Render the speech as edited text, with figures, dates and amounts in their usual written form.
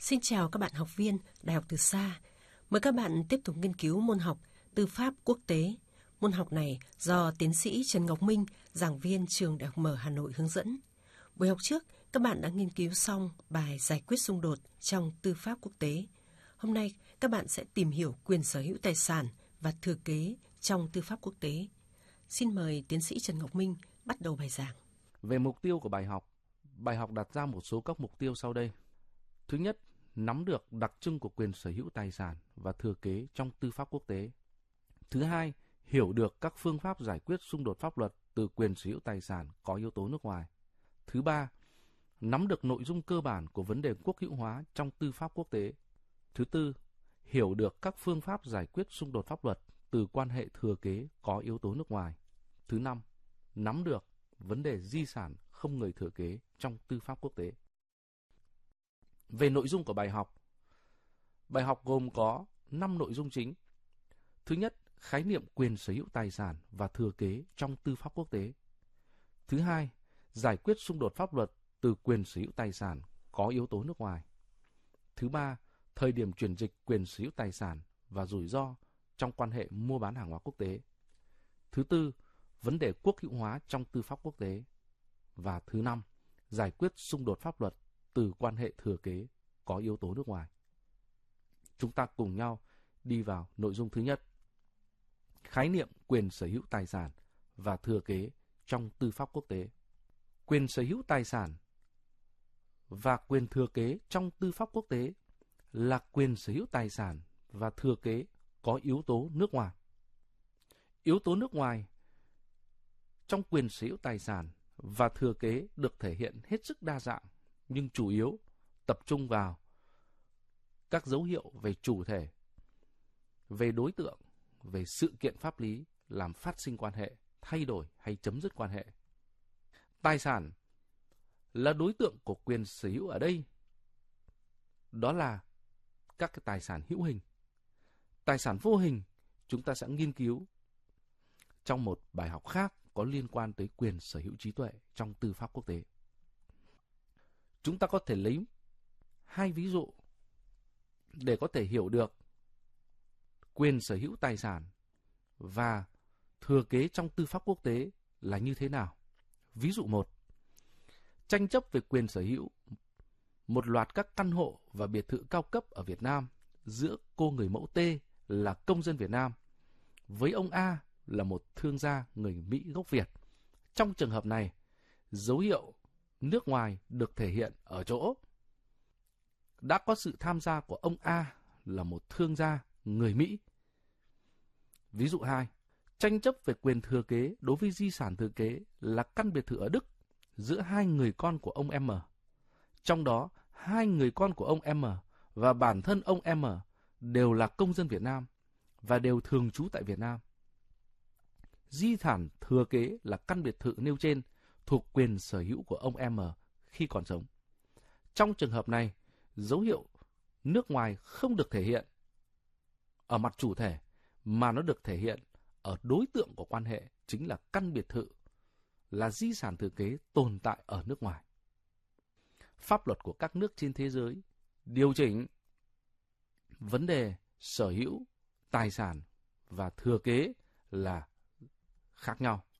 Xin chào các bạn học viên Đại học Từ Xa. Mời các bạn tiếp tục nghiên cứu môn học Tư pháp quốc tế. Môn học này do tiến sĩ Trần Ngọc Minh, giảng viên trường Đại học Mở Hà Nội hướng dẫn. Buổi học trước, các bạn đã nghiên cứu xong bài giải quyết xung đột trong tư pháp quốc tế. Hôm nay, các bạn sẽ tìm hiểu quyền sở hữu tài sản và thừa kế trong tư pháp quốc tế. Xin mời tiến sĩ Trần Ngọc Minh bắt đầu bài giảng. Về mục tiêu của bài học đặt ra một số các mục tiêu sau đây. Thứ nhất, nắm được đặc trưng của quyền sở hữu tài sản và thừa kế trong tư pháp quốc tế. Thứ hai, hiểu được các phương pháp giải quyết xung đột pháp luật từ quyền sở hữu tài sản có yếu tố nước ngoài. Thứ ba, nắm được nội dung cơ bản của vấn đề quốc hữu hóa trong tư pháp quốc tế. Thứ tư, hiểu được các phương pháp giải quyết xung đột pháp luật từ quan hệ thừa kế có yếu tố nước ngoài. Thứ năm, nắm được vấn đề di sản không người thừa kế trong tư pháp quốc tế. Về nội dung của bài học gồm có 5 nội dung chính. Thứ nhất, khái niệm quyền sở hữu tài sản và thừa kế trong tư pháp quốc tế. Thứ hai, giải quyết xung đột pháp luật từ quyền sở hữu tài sản có yếu tố nước ngoài. Thứ ba, thời điểm chuyển dịch quyền sở hữu tài sản và rủi ro trong quan hệ mua bán hàng hóa quốc tế. Thứ tư, vấn đề quốc hữu hóa trong tư pháp quốc tế. Và thứ năm, giải quyết xung đột pháp luật từ quan hệ thừa kế có yếu tố nước ngoài. Chúng ta cùng nhau đi vào nội dung thứ nhất. Khái niệm quyền sở hữu tài sản và thừa kế trong tư pháp quốc tế. Quyền sở hữu tài sản và quyền thừa kế trong tư pháp quốc tế là quyền sở hữu tài sản và thừa kế có yếu tố nước ngoài. Yếu tố nước ngoài trong quyền sở hữu tài sản và thừa kế được thể hiện hết sức đa dạng, nhưng chủ yếu tập trung vào các dấu hiệu về chủ thể, về đối tượng, về sự kiện pháp lý làm phát sinh quan hệ, thay đổi hay chấm dứt quan hệ. Tài sản là đối tượng của quyền sở hữu ở đây. Đó là các cái tài sản hữu hình. Tài sản vô hình chúng ta sẽ nghiên cứu trong một bài học khác có liên quan tới quyền sở hữu trí tuệ trong tư pháp quốc tế. Chúng ta có thể lấy 2 ví dụ để có thể hiểu được quyền sở hữu tài sản và thừa kế trong tư pháp quốc tế là như thế nào. Ví dụ 1. Tranh chấp về quyền sở hữu một loạt các căn hộ và biệt thự cao cấp ở Việt Nam giữa cô người mẫu T là công dân Việt Nam với ông A là một thương gia người Mỹ gốc Việt. Trong trường hợp này, dấu hiệu nước ngoài được thể hiện ở chỗ đã có sự tham gia của ông A là một thương gia người Mỹ. Ví dụ 2. Tranh chấp về quyền thừa kế đối với di sản thừa kế là căn biệt thự ở Đức giữa 2 người con của ông M. Trong đó, 2 người con của ông M và bản thân ông M đều là công dân Việt Nam và đều thường trú tại Việt Nam. Di sản thừa kế là căn biệt thự nêu trên thuộc quyền sở hữu của ông M khi còn sống. Trong trường hợp này, dấu hiệu nước ngoài không được thể hiện ở mặt chủ thể, mà nó được thể hiện ở đối tượng của quan hệ, chính là căn biệt thự, là di sản thừa kế tồn tại ở nước ngoài. Pháp luật của các nước trên thế giới điều chỉnh vấn đề sở hữu tài sản và thừa kế là khác nhau.